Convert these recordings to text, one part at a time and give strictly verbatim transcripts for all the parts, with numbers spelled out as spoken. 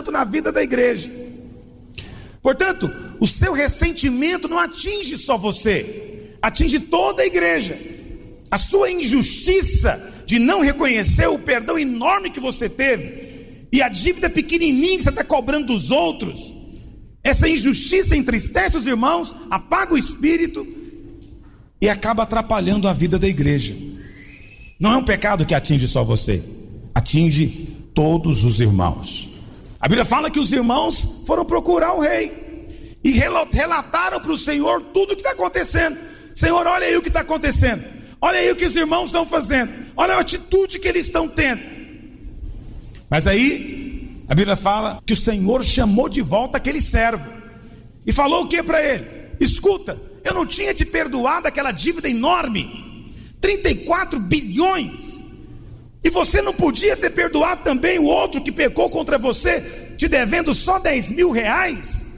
Santo na vida da igreja. Portanto, o seu ressentimento não atinge só você, atinge toda a igreja. A sua injustiça de não reconhecer o perdão enorme que você teve e a dívida pequenininha que você está cobrando dos outros, essa injustiça entristece os irmãos, apaga o espírito e acaba atrapalhando a vida da igreja. Não é um pecado que atinge só você, atinge todos os irmãos. A Bíblia fala que os irmãos foram procurar o rei e relataram para o Senhor tudo o que está acontecendo. Senhor, olha aí o que está acontecendo, olha aí o que os irmãos estão fazendo, olha a atitude que eles estão tendo. Mas aí a Bíblia fala que o Senhor chamou de volta aquele servo e falou o que para ele? Escuta, eu não tinha te perdoado aquela dívida enorme, trinta e quatro bilhões, e você não podia ter perdoado também o outro que pecou contra você, te devendo só dez mil reais?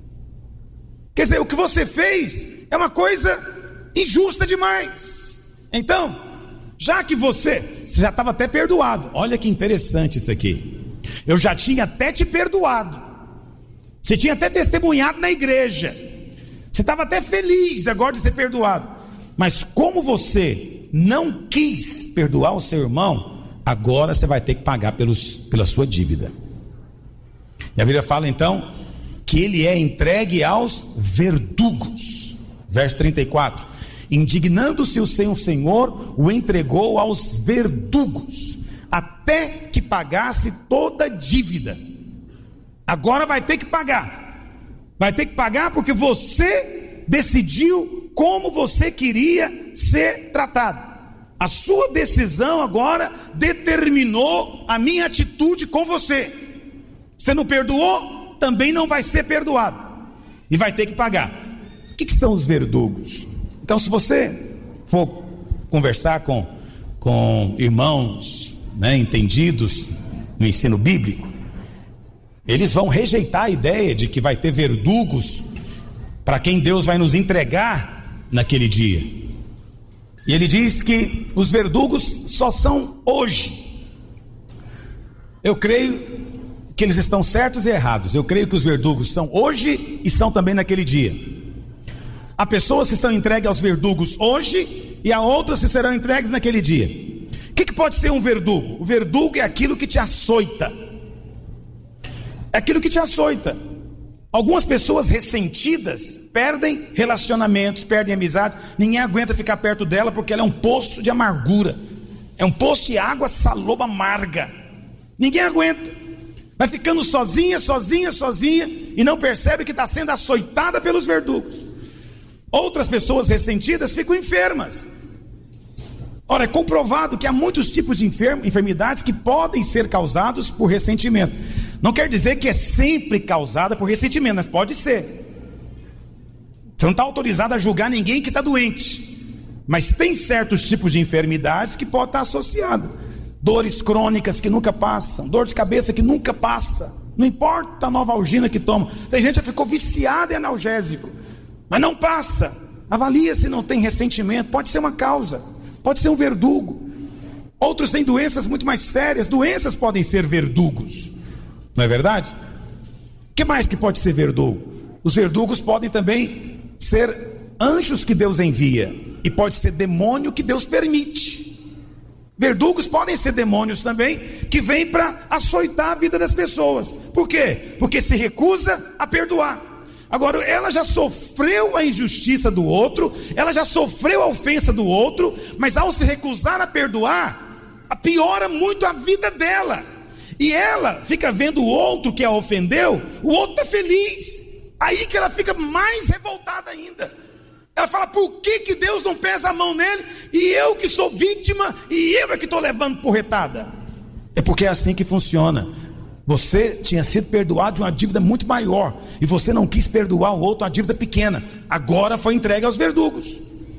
Quer dizer, o que você fez é uma coisa injusta demais. Então, já que você, você já estava até perdoado, olha que interessante isso aqui, eu já tinha até te perdoado, você tinha até testemunhado na igreja, você estava até feliz agora de ser perdoado, mas como você não quis perdoar o seu irmão, agora você vai ter que pagar pelos, pela sua dívida. E a Bíblia fala então que ele é entregue aos verdugos. Verso trinta e quatro: indignando-se o seu senhor, o entregou aos verdugos, até que pagasse toda a dívida. Agora vai ter que pagar, vai ter que pagar porque você decidiu como você queria ser tratado. A sua decisão agora determinou a minha atitude com você. Você não perdoou, também não vai ser perdoado e vai ter que pagar. O que, que são os verdugos? Então, se você for conversar com, com irmãos, né, entendidos no ensino bíblico, eles vão rejeitar a ideia de que vai ter verdugos para quem Deus vai nos entregar naquele dia. E ele diz que os verdugos só são hoje. Eu creio que eles estão certos e errados. Eu creio que os verdugos são hoje e são também naquele dia. Há pessoas que são entregues aos verdugos hoje e há outras que serão entregues naquele dia. O que, que pode ser um verdugo? O verdugo é aquilo que te açoita. É aquilo que te açoita. Algumas pessoas ressentidas perdem relacionamentos, perdem amizade. Ninguém aguenta ficar perto dela porque ela é um poço de amargura, é um poço de água saloba amarga. Ninguém aguenta, vai ficando sozinha, sozinha, sozinha e não percebe que está sendo açoitada pelos verdugos. Outras pessoas ressentidas ficam enfermas. Ora, é comprovado que há muitos tipos de enfermidades que podem ser causados por ressentimento. Não quer dizer que é sempre causada por ressentimento, mas pode ser. Você não está autorizado a julgar ninguém que está doente, mas tem certos tipos de enfermidades que podem estar associadas. Dores crônicas que nunca passam, dor de cabeça que nunca passa, não importa a novalgina que toma. Tem gente que já ficou viciada em analgésico, mas não passa. Avalia se não tem ressentimento, pode ser uma causa, pode ser um verdugo. Outros têm doenças muito mais sérias, doenças podem ser verdugos, não é verdade? O que mais que pode ser verdugo? Os verdugos podem também ser anjos que Deus envia, e pode ser demônio que Deus permite. Verdugos podem ser demônios também, que vêm para açoitar a vida das pessoas. Por quê? Porque se recusa a perdoar. Agora, ela já sofreu a injustiça do outro, ela já sofreu a ofensa do outro, mas ao se recusar a perdoar, piora muito a vida dela. E ela fica vendo o outro que a ofendeu, o outro está feliz. Aí que ela fica mais revoltada ainda. Ela fala, por que que Deus não pesa a mão nele, e eu que sou vítima, e eu é que estou levando porretada? É porque é assim que funciona. Você tinha sido perdoado de uma dívida muito maior, e você não quis perdoar o outro uma dívida pequena, agora foi entregue aos verdugos.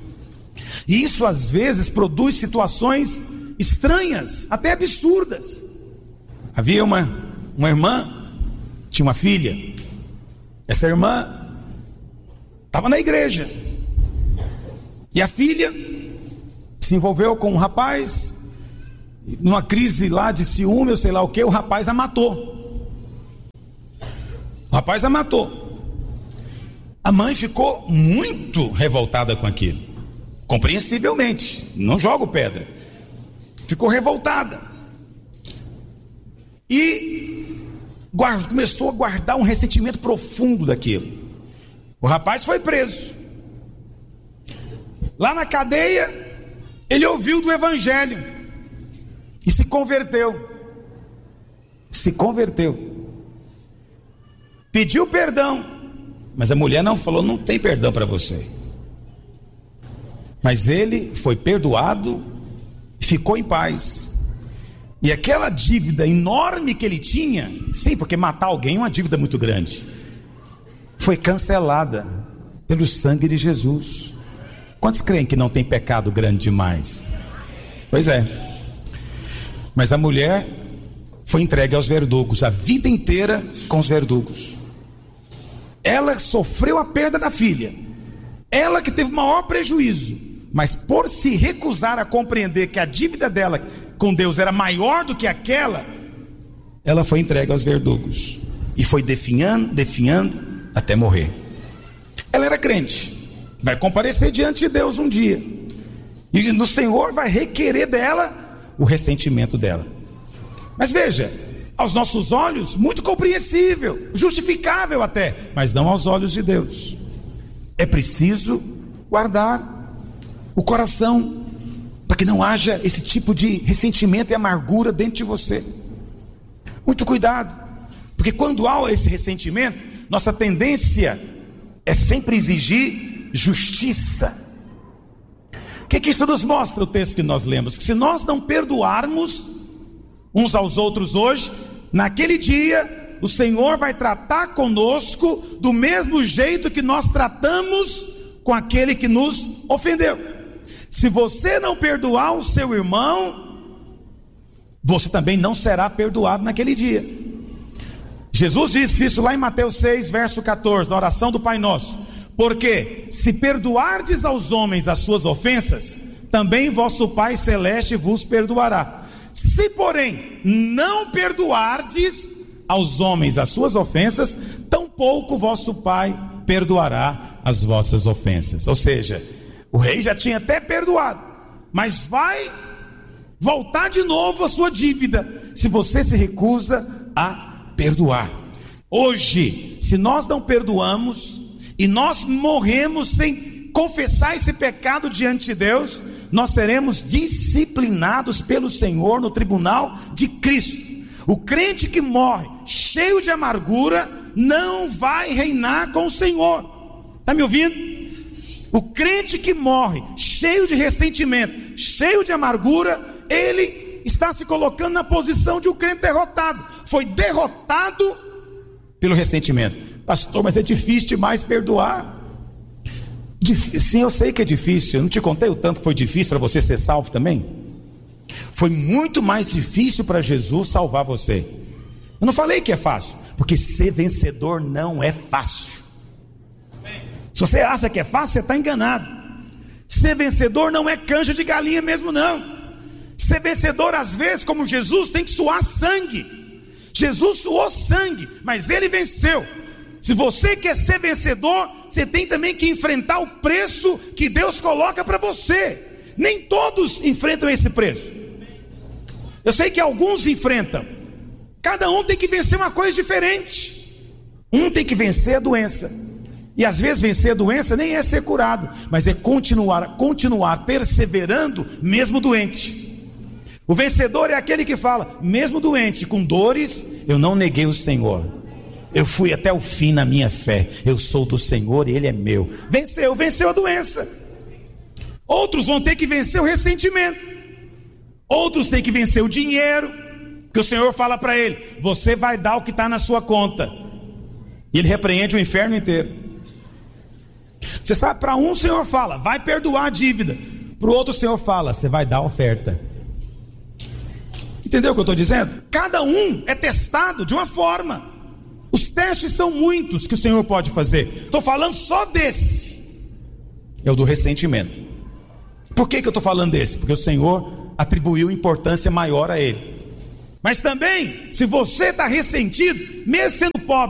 E isso às vezes produz situações estranhas, até absurdas. Havia uma, uma irmã, tinha uma filha. Essa irmã estava na igreja, e a filha se envolveu com um rapaz, numa crise lá de ciúme, ou sei lá o que, o rapaz a matou. O rapaz a matou. A mãe ficou muito revoltada com aquilo, compreensivelmente, não jogo pedra, ficou revoltada e guarda, começou a guardar um ressentimento profundo daquilo. O rapaz foi preso. Lá na cadeia ele ouviu do evangelho e se converteu. Se converteu, pediu perdão. Mas a mulher não falou, não tem perdão para você. Mas ele foi perdoado, ficou em paz. E aquela dívida enorme que ele tinha, sim, porque matar alguém é uma dívida muito grande, foi cancelada pelo sangue de Jesus. Quantos creem que não tem pecado grande demais? Pois é. Mas a mulher foi entregue aos verdugos, a vida inteira com os verdugos. Ela sofreu a perda da filha, ela que teve o maior prejuízo, mas por se recusar a compreender que a dívida dela com Deus era maior do que aquela, ela foi entregue aos verdugos e foi definhando, definhando até morrer. Ela era crente, vai comparecer diante de Deus um dia, e o Senhor vai requerer dela o ressentimento dela. Mas veja, aos nossos olhos, muito compreensível, justificável até, mas não aos olhos de Deus. É preciso guardar o coração, para que não haja esse tipo de ressentimento e amargura dentro de você. Muito cuidado, porque quando há esse ressentimento, nossa tendência é sempre exigir justiça. O que, que isso nos mostra, o texto que nós lemos? Que se nós não perdoarmos uns aos outros hoje, naquele dia o Senhor vai tratar conosco do mesmo jeito que nós tratamos com aquele que nos ofendeu. Se você não perdoar o seu irmão, você também não será perdoado naquele dia. Jesus disse isso lá em Mateus seis, verso catorze, na oração do Pai Nosso: porque se perdoardes aos homens as suas ofensas, também vosso Pai Celeste vos perdoará. Se porém não perdoardes aos homens as suas ofensas, tampouco vosso Pai perdoará as vossas ofensas. Ou seja, o rei já tinha até perdoado, mas vai voltar de novo a sua dívida, se você se recusa a perdoar. Hoje, se nós não perdoamos, e nós morremos sem confessar esse pecado diante de Deus, nós seremos disciplinados pelo Senhor no tribunal de Cristo. O crente que morre cheio de amargura não vai reinar com o Senhor. Está me ouvindo? O crente que morre cheio de ressentimento, cheio de amargura, ele está se colocando na posição de um crente derrotado. Foi derrotado pelo ressentimento. Pastor, mas é difícil demais perdoar. Sim, eu sei que é difícil. Eu não te contei o tanto que foi difícil para você ser salvo também? Foi muito mais difícil para Jesus salvar você. Eu não falei que é fácil, porque ser vencedor não é fácil. Se você acha que é fácil, você está enganado. Ser vencedor não é canja de galinha mesmo não. Ser vencedor às vezes, como Jesus, tem que suar sangue. Jesus suou sangue, mas ele venceu. Se você quer ser vencedor, você tem também que enfrentar o preço que Deus coloca para você. Nem todos enfrentam esse preço. Eu sei que alguns enfrentam. Cada um tem que vencer uma coisa diferente. Um tem que vencer a doença. E às vezes vencer a doença nem é ser curado, mas é continuar, continuar perseverando mesmo doente. O vencedor é aquele que fala: mesmo doente, com dores, eu não neguei o Senhor. Eu fui até o fim na minha fé. Eu sou do Senhor e Ele é meu. Venceu, venceu a doença. Outros vão ter que vencer o ressentimento. Outros têm que vencer o dinheiro, que o Senhor fala para ele: você vai dar o que está na sua conta. E ele repreende o inferno inteiro. Você sabe, para um o Senhor fala: vai perdoar a dívida. Para o outro o Senhor fala: você vai dar a oferta. Entendeu o que eu estou dizendo? Cada um é testado de uma forma. Os testes são muitos que o Senhor pode fazer. Estou falando só desse. É o do ressentimento. Por que que eu estou falando desse? Porque o Senhor atribuiu importância maior a ele. Mas também, se você está ressentido, mesmo sendo pobre,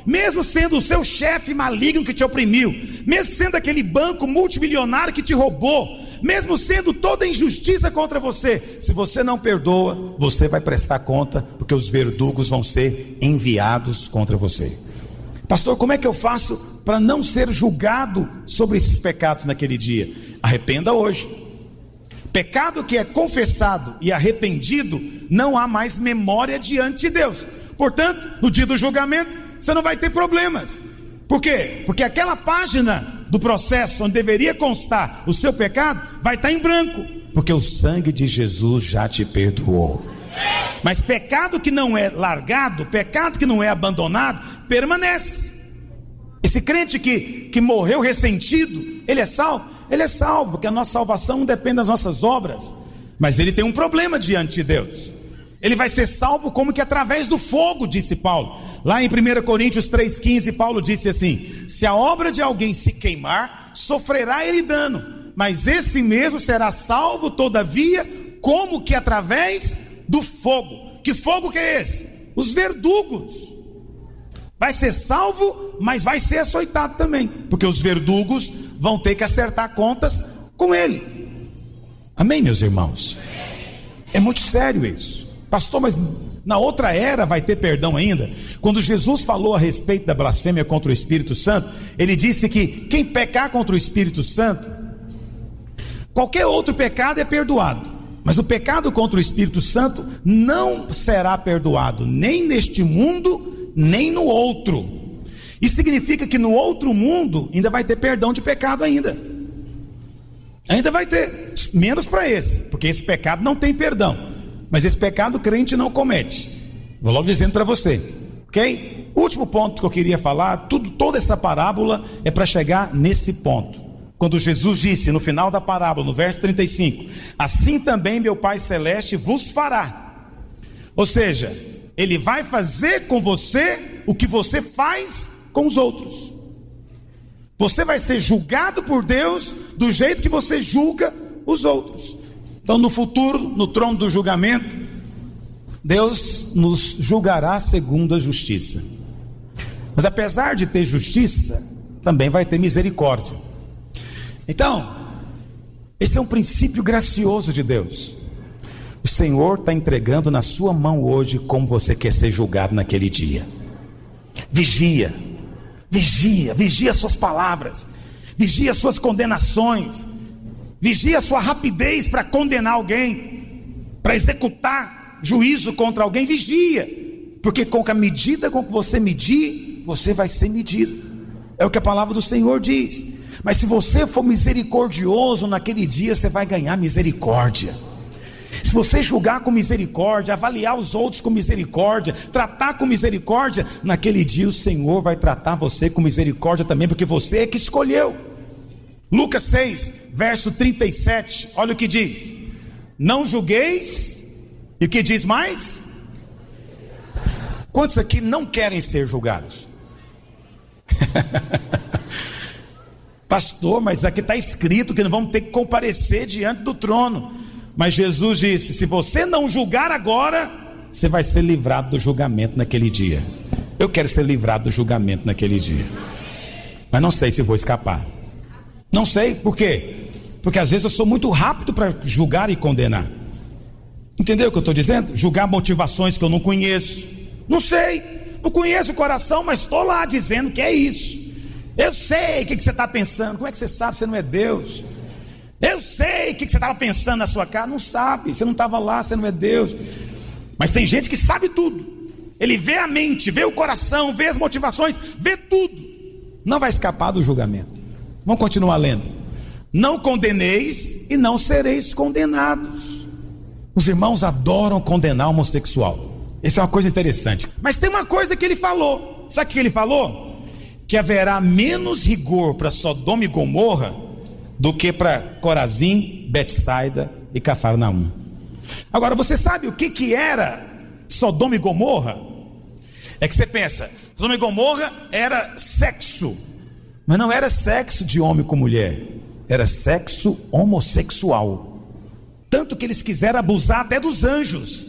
mesmo sendo o seu chefe maligno que te oprimiu, mesmo sendo aquele banco multimilionário que te roubou, mesmo sendo toda a injustiça contra você, se você não perdoa, você vai prestar conta, porque os verdugos vão ser enviados contra você. Pastor, como é que eu faço para não ser julgado sobre esses pecados naquele dia? Arrependa hoje. Pecado que é confessado e arrependido, não há mais memória diante de Deus. Portanto, no dia do julgamento, você não vai ter problemas. Por quê? Porque aquela página do processo onde deveria constar o seu pecado, vai estar em branco, porque o sangue de Jesus já te perdoou. Mas pecado que não é largado, pecado que não é abandonado, permanece. Esse crente que, que morreu ressentido, ele é salvo? Ele é salvo, porque a nossa salvação não depende das nossas obras, mas ele tem um problema diante de Deus. Ele vai ser salvo como que através do fogo, disse Paulo. Lá em primeira Coríntios três quinze, Paulo disse assim: se a obra de alguém se queimar, sofrerá ele dano, mas esse mesmo será salvo todavia, como que através do fogo. Que fogo que é esse? Os verdugos. Vai ser salvo, mas vai ser açoitado também, porque os verdugos vão ter que acertar contas com ele. Amém, meus irmãos? É muito sério isso. Pastor, mas na outra era vai ter perdão ainda? Quando Jesus falou a respeito da blasfêmia contra o Espírito Santo, ele disse que quem pecar contra o Espírito Santo, qualquer outro pecado é perdoado, mas o pecado contra o Espírito Santo não será perdoado, nem neste mundo, nem no outro. Isso significa que no outro mundo ainda vai ter perdão de pecado ainda. Ainda vai ter, menos para esse, porque esse pecado não tem perdão. Mas esse pecado o crente não comete. Vou logo dizendo para você, ok? O último ponto que eu queria falar, tudo, toda essa parábola é para chegar nesse ponto. Quando Jesus disse no final da parábola, no verso trinta e cinco: assim também meu Pai Celeste vos fará. Ou seja, Ele vai fazer com você o que você faz com os outros. Você vai ser julgado por Deus do jeito que você julga os outros. Então no futuro, no trono do julgamento, Deus nos julgará segundo a justiça. Mas apesar de ter justiça, também vai ter misericórdia. Então, esse é um princípio gracioso de Deus. O Senhor está entregando na sua mão hoje como você quer ser julgado naquele dia. Vigia, vigia, vigia suas palavras, vigia suas condenações, vigia a sua rapidez para condenar alguém, para executar juízo contra alguém. Vigia, porque com a medida com que você medir, você vai ser medido. É o que a palavra do Senhor diz. Mas se você for misericordioso naquele dia, você vai ganhar misericórdia. Se você julgar com misericórdia, avaliar os outros com misericórdia, tratar com misericórdia, naquele dia o Senhor vai tratar você com misericórdia também, porque você é que escolheu. Lucas seis, verso trinta e sete, olha o que diz: não julgueis. E o que diz mais? Quantos aqui não querem ser julgados? Pastor, mas aqui está escrito que não vamos ter que comparecer diante do trono. Mas Jesus disse: se você não julgar agora, você vai ser livrado do julgamento naquele dia. Eu quero ser livrado do julgamento naquele dia, mas não sei se vou escapar. Não sei, por quê? Porque às vezes eu sou muito rápido para julgar e condenar. Entendeu o que eu estou dizendo? Julgar motivações que eu não conheço. Não sei, não conheço o coração, mas estou lá dizendo que é isso. Eu sei o que, que você está pensando. Como é que você sabe? Você não é Deus. Eu sei o que, que você estava pensando na sua casa. Não sabe, você não estava lá, você não é Deus. Mas tem gente que sabe tudo. Ele vê a mente, vê o coração, vê as motivações, vê tudo. Não vai escapar do julgamento. Vamos continuar lendo. Não condeneis e não sereis condenados. Os irmãos adoram condenar homossexual. Isso é uma coisa interessante. Mas tem uma coisa que ele falou. Sabe o que ele falou? Que haverá menos rigor para Sodoma e Gomorra do que para Corazim, Betsaida e Cafarnaum. Agora, você sabe o que, que era Sodoma e Gomorra? É que você pensa, Sodoma e Gomorra era sexo, mas não era sexo de homem com mulher, era sexo homossexual. Tanto que eles quiseram abusar até dos anjos.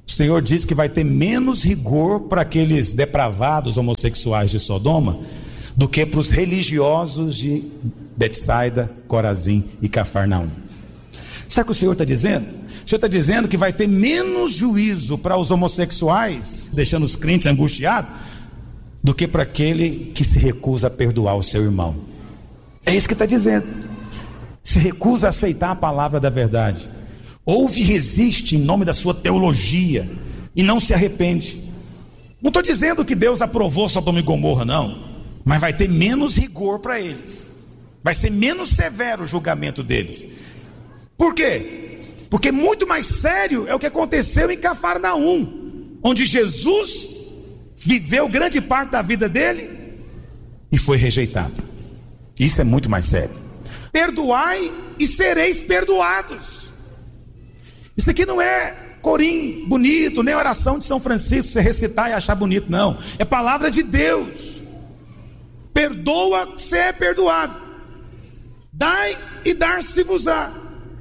O Senhor diz que vai ter menos rigor para aqueles depravados homossexuais de Sodoma do que para os religiosos de Betsaida, Corazim e Cafarnaum. Sabe o que o Senhor está dizendo? O Senhor está dizendo que vai ter menos juízo para os homossexuais, deixando os crentes angustiados, do que para aquele que se recusa a perdoar o seu irmão. É isso que está dizendo. Se recusa a aceitar a palavra da verdade, ouve e resiste em nome da sua teologia e não se arrepende. Não estou dizendo que Deus aprovou Sodoma e Gomorra, não, mas vai ter menos rigor para eles, vai ser menos severo o julgamento deles. Por quê? Porque muito mais sério é o que aconteceu em Cafarnaum, onde Jesus viveu grande parte da vida dele e foi rejeitado. Isso é muito mais sério. Perdoai e sereis perdoados. Isso aqui não é corim bonito, nem oração de São Francisco, você recitar e achar bonito, não. É palavra de Deus. Perdoa que você é perdoado. Dai e dar-se-vos-á.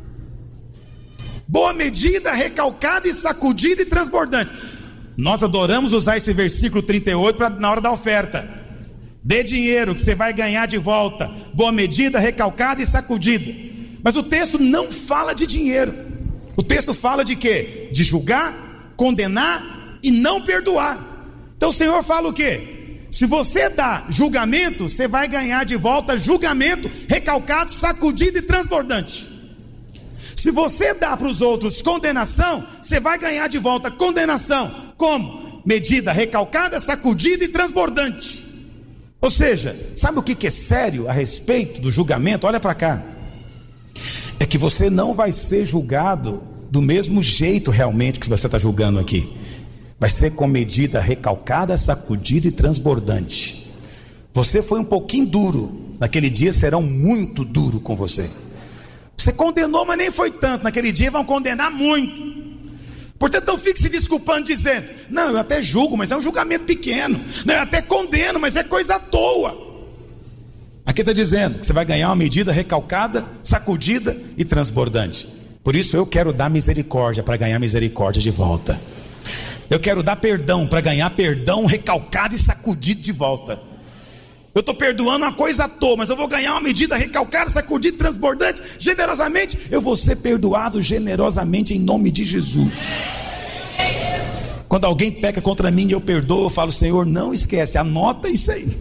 Boa medida, recalcada e sacudida e transbordante. Nós adoramos usar esse versículo trinta e oito pra, na hora da oferta. Dê dinheiro que você vai ganhar de volta. Boa medida, recalcada e sacudida. Mas o texto não fala de dinheiro. O texto fala de quê? De julgar, condenar e não perdoar. Então o Senhor fala o quê? Se você dá julgamento, você vai ganhar de volta julgamento, recalcado, sacudido e transbordante. Se você dá para os outros condenação, você vai ganhar de volta condenação. Como? Medida recalcada, sacudida e transbordante. Ou seja, sabe o que é sério a respeito do julgamento? Olha para cá. É que você não vai ser julgado do mesmo jeito realmente que você está julgando aqui. Vai ser com medida recalcada, sacudida e transbordante. Você foi um pouquinho duro, naquele dia serão muito duro com você. Você condenou, mas nem foi tanto, naquele dia vão condenar muito. Portanto, não fique se desculpando dizendo, não, eu até julgo, mas é um julgamento pequeno. Não, eu até condeno, mas é coisa à toa. Aqui está dizendo que você vai ganhar uma medida recalcada, sacudida e transbordante. Por isso eu quero dar misericórdia para ganhar misericórdia de volta. Eu quero dar perdão para ganhar perdão recalcado e sacudido de volta. Eu estou perdoando uma coisa à toa, mas eu vou ganhar uma medida recalcada, sacudida, transbordante, generosamente. Eu vou ser perdoado generosamente em nome de Jesus. Quando alguém peca contra mim e eu perdoo, eu falo, Senhor, não esquece, anota isso aí.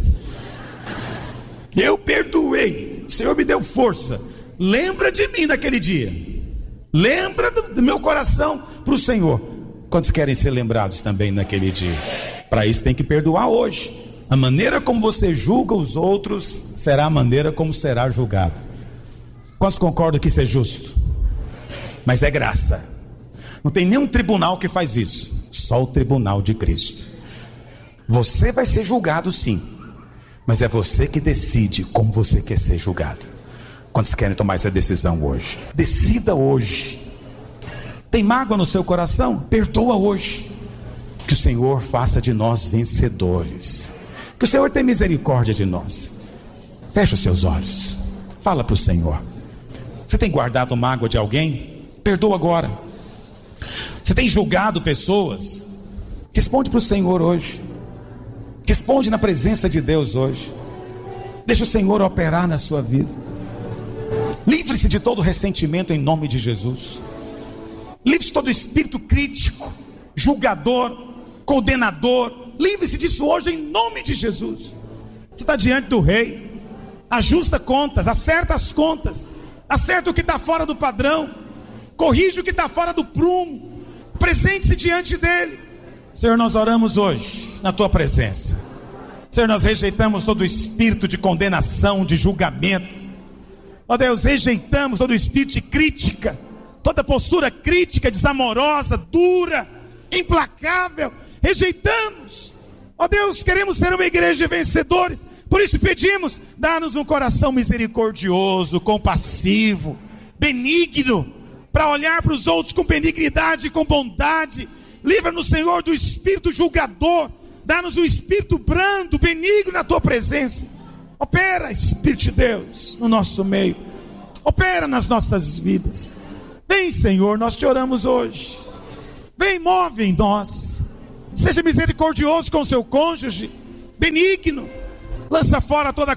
Eu perdoei, o Senhor me deu força. Lembra de mim naquele dia. Lembra do, do meu coração para o Senhor. Quantos querem ser lembrados também naquele dia? Para isso tem que perdoar hoje. A maneira como você julga os outros será a maneira como será julgado. Quantos concordam que isso é justo? Mas é graça. Não tem nenhum tribunal que faz isso. Só o tribunal de Cristo. Você vai ser julgado sim, mas é você que decide como você quer ser julgado. Quantos querem tomar essa decisão hoje? Decida hoje. Tem mágoa no seu coração? Perdoa hoje. Que o Senhor faça de nós vencedores. Que o Senhor tenha misericórdia de nós. Feche os seus olhos. Fala para o Senhor. Você tem guardado mágoa de alguém? Perdoa agora. Você tem julgado pessoas? Responde para o Senhor hoje. Responde na presença de Deus hoje. Deixa o Senhor operar na sua vida. Livre-se de todo ressentimento em nome de Jesus. Livre-se de todo espírito crítico, julgador, condenador. Livre-se disso hoje em nome de Jesus. Você está diante do rei. Ajusta contas, acerta as contas. Acerta o que está fora do padrão. Corrige o que está fora do prumo. Apresente-se diante dele. Senhor, nós oramos hoje na tua presença. Senhor, nós rejeitamos todo espírito de condenação, de julgamento. Ó Deus, rejeitamos todo espírito de crítica, toda postura crítica, desamorosa, dura, implacável. Rejeitamos. Ó Deus, queremos ser uma igreja de vencedores. Por isso pedimos, dá-nos um coração misericordioso, compassivo, benigno, para olhar para os outros com benignidade e com bondade. Livra-nos, Senhor, do espírito julgador. Dá-nos um espírito brando, benigno na tua presença. Opera, Espírito de Deus, no nosso meio. Opera nas nossas vidas. Vem, Senhor, nós te oramos hoje. Vem, move em nós. Seja misericordioso com o seu cônjuge, benigno. Lança fora toda